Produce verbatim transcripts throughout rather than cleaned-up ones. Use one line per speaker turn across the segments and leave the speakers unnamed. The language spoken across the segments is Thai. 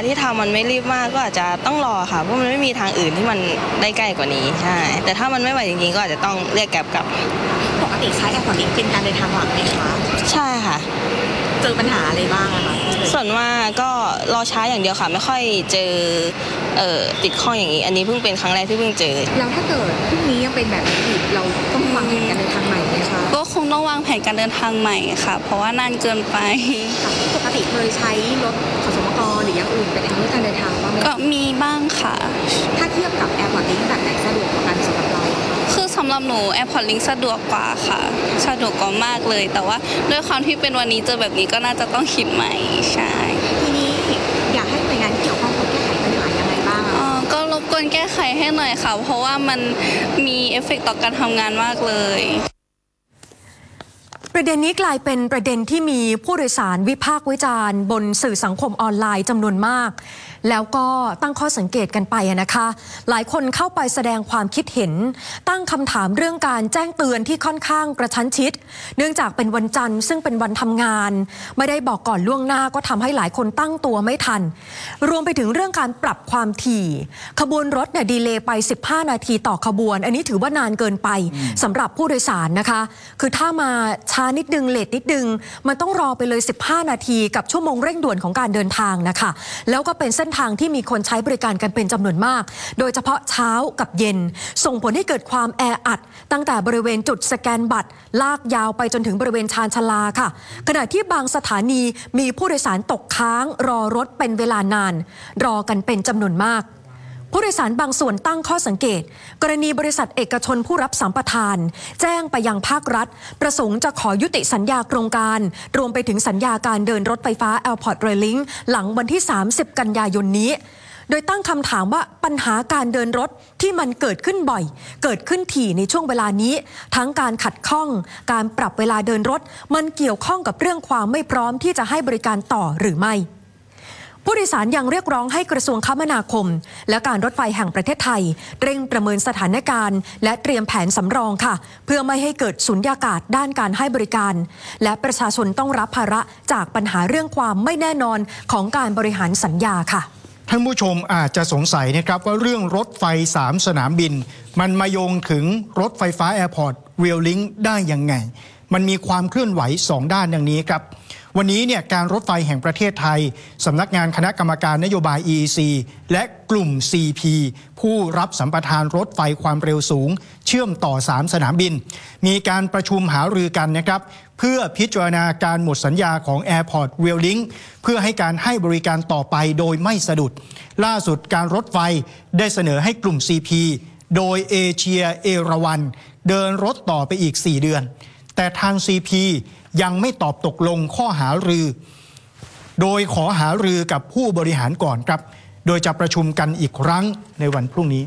ที่ทำมันไม่รีบมากก็อาจจะต้องรอค่ะเพราะมันไม่มีทางอื่นที่มันได้ใกล้กว่านี้ใช่แต่ถ้ามันไม่ไหวจริงๆก็อาจจะต้องเรียกแกร็บกลับ
ปกติใช้แอร์พอร์ตลิงก์เป็นการเดินทางหลักไหมคะ
ใช่ค่ะ
เจอปัญหาอะไรบ้างอะคะ
ส่วนมากก็รอช้าอย่างเดียวค่ะไม่ค่อยเจอเอ่อติดข้ออย่างนี้อันนี้เพิ่งเป็นครั้งแรกที่เพิ่งเจอ
แล้วถ้าเกิดพรุ่งนี้ยังเป็นแบบนี้อีกเราต้องวางแผนการเดินทางใหม่ไหมคะ
ก็คงต้องวางแผนการเดินทางใหม่ค่ะเพราะว่านานเกินไป
ปกติเคยใช้รถขสมกหรืออย่างอื่นเป็นทางการเดินทางบ้างไหม
ก็มีบ้างค่ะ
ถ้าเทียบกับแอร์พอร์ตลิงก์แบบไหนสะดวกกว่ากันสำหรับเรา
คือสำหรับหนูแอร์พอร์ตลิงก์สะดวกกว่าค่ะสะดวกกว่ามากเลยแต่ว่าด้วยความที่เป็นวันนี้เจอแบบนี้ก็น่าจะต้องคิดใหม่ใช่
ทีนี้อยากให้หน่วยงานที่เกี่ยวข้องเขาแก้ไขปัญหายังไงบ้าง
อ๋อก็รบกวนแก้ไขให้หน่อยค่ะเพราะว่ามันมีเอฟเฟกต์ต่อการทำงานมากเลย
ประเด็นนี้กลายเป็นประเด็นที่มีผู้โดยสารวิพากษ์วิจารณ์บนสื่อสังคมออนไลน์จำนวนมากแล้วก็ตั้งข้อสังเกตกันไปนะคะหลายคนเข้าไปแสดงความคิดเห็นตั้งคำถามเรื่องการแจ้งเตือนที่ค่อนข้างกระชั้นชิดเนื่องจากเป็นวันจันทร์ซึ่งเป็นวันทำงานไม่ได้บอกก่อนล่วงหน้าก็ทำให้หลายคนตั้งตัวไม่ทันรวมไปถึงเรื่องการปรับความถี่ขบวนรถเนี่ยดีเลย์ไปสิบห้านาทีต่อขบวนอันนี้ถือว่านานเกินไปสำหรับผู้โดยสารนะคะคือถ้ามาช้านิดนึงเลทนิดนึงมันต้องรอไปเลยสิบห้านาทีกับชั่วโมงเร่งด่วนของการเดินทางนะคะแล้วก็เป็นเส้นทางที่มีคนใช้บริการกันเป็นจำนวนมากโดยเฉพาะเช้ากับเย็นส่งผลให้เกิดความแออัดตั้งแต่บริเวณจุดสแกนบัตรลากยาวไปจนถึงบริเวณชานชาลาค่ะขณะที่บางสถานีมีผู้โดยสารตกค้างรอรถเป็นเวลานานรอกันเป็นจำนวนมากผู้โดยสารบางส่วนตั้งข้อสังเกตกรณีบริษัทเอกชนผู้รับสัมปทานแจ้งไปยังภาครัฐประสงค์จะขอยุติสัญญาโครงการรวมไปถึงสัญญาการเดินรถไฟฟ้า Airport Railing หลังวันที่สามสิบกันยายนนี้โดยตั้งคำถามว่าปัญหาการเดินรถที่มันเกิดขึ้นบ่อยเกิดขึ้นถี่ในช่วงเวลานี้ทั้งการขัดข้องการปรับเวลาเดินรถมันเกี่ยวข้องกับเรื่องความไม่พร้อมที่จะให้บริการต่อหรือไม่ผู้โดยสารยังเรียกร้องให้กระทรวงคมนาคมและการรถไฟแห่งประเทศไทยเร่งประเมินสถานการณ์และเตรียมแผนสำรองค่ะเพื่อไม่ให้เกิดสุญญากาศด้านการให้บริการและประชาชนต้องรับภาระจากปัญหาเรื่องความไม่แน่นอนของการบริหารสัญญาค่ะ
ท่านผู้ชมอาจจะสงสัยนะครับว่าเรื่องรถไฟสามสนามบินมันมาโยงถึงรถไฟฟ้า Airport Railing ได้ยังไงมันมีความเคลื่อนไหวสองด้านดังนี้ครับวันนี้เนี่ยการรถไฟแห่งประเทศไทยสำนักงานคณะกรรมการนโยบาย อี อี ซี และกลุ่ม ซี พี ผู้รับสัมปทานรถไฟความเร็วสูงเชื่อมต่อสามสนามบินมีการประชุมหารือกันนะครับเพื่อพิจารณาการหมดสัญญาของ Airport Railing เพื่อให้การให้บริการต่อไปโดยไม่สะดุดล่าสุดการรถไฟได้เสนอให้กลุ่ม ซี พี โดยเอเชียเอราวันเดินรถต่อไปอีกสี่เดือนแต่ทาง ซี พี ยังไม่ตอบตกลงข้อหารือโดยขอหารือกับผู้บริหารก่อนครับโดยจะประชุมกันอีกครั้งในวันพรุ่งนี้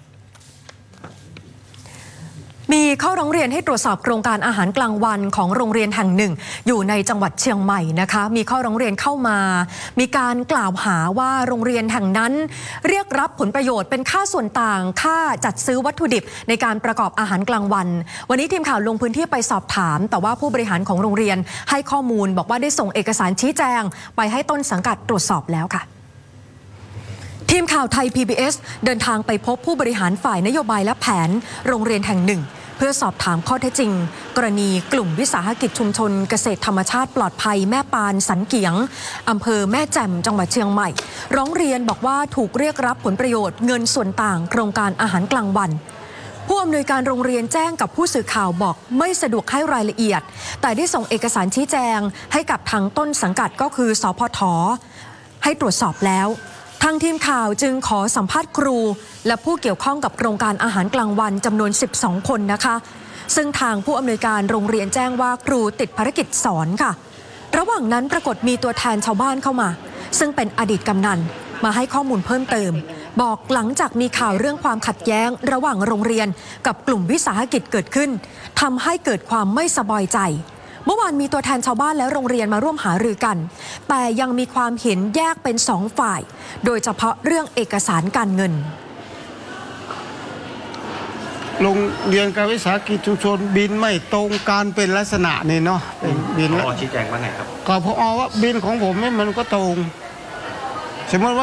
มีข้อร้องเรียนให้ตรวจสอบโครงการอาหารกลางวันของโรงเรียนแห่งหนึ่งอยู่ในจังหวัดเชียงใหม่นะคะมีข้อร้องเรียนเข้ามามีการกล่าวหาว่าโรงเรียนแห่งนั้นเรียกรับผลประโยชน์เป็นค่าส่วนต่างค่าจัดซื้อวัตถุดิบในการประกอบอาหารกลางวันวันนี้ทีมข่าวลงพื้นที่ไปสอบถามแต่ว่าผู้บริหารของโรงเรียนให้ข้อมูลบอกว่าได้ส่งเอกสารชี้แจงไปให้ต้นสังกัดตรวจสอบแล้วค่ะทีมข่าวไทย พี บี เอส เดินทางไปพบผู้บริหารฝ่ายนโยบายและแผนโรงเรียนแห่งหนึ่งเพื่อสอบถามข้อเท็จจริงกรณีกลุ่มวิสาหกิจชุมชนเกษตรธรรมชาติปลอดภัยแม่ปานสันเกียงอำเภอแม่แจ่มจังหวัดเชียงใหม่ร้องเรียนบอกว่าถูกเรียกรับผลประโยชน์เงินส่วนต่างโครงการอาหารกลางวันผู้อำนวยการโรงเรียนแจ้งกับผู้สื่อข่าวบอกไม่สะดวกให้รายละเอียดแต่ได้ส่งเอกสารชี้แจงให้กับทางต้นสังกัดก็คือสพท.ให้ตรวจสอบแล้วทางทีมข่าวจึงขอสัมภาษณ์ครูและผู้เกี่ยวข้องกับโครงการอาหารกลางวันจำนวนสิบสองคนนะคะซึ่งทางผู้อำนวยการโรงเรียนแจ้งว่าครูติดภารกิจสอนค่ะระหว่างนั้นปรากฏมีตัวแทนชาวบ้านเข้ามาซึ่งเป็นอดีตกำนันมาให้ข้อมูลเพิ่มเติมบอกหลังจากมีข่าวเรื่องความขัดแย้งระหว่างโรงเรียนกับกลุ่มวิสาหกิจเกิดขึ้นทำให้เกิดความไม่สบายใจเมื่อวานมีตัวแทนชาวบ้านและโรงเรียนมาร่วมหารือกันแต่ยังมีความเห็นแยกเป็นสองฝ่ายโดยเฉพาะเรื่องเอกสารการเงิน
โรงเรียนการวิสาหกิจชุมชนบินไม่ตรงการเป็นลักษณะนี่เนาะเป็นบินแล้ว
ชี้แจงว่าไงครับ
ก็พอว่าบินของผมนี่มันก็ตรงสมมติว่า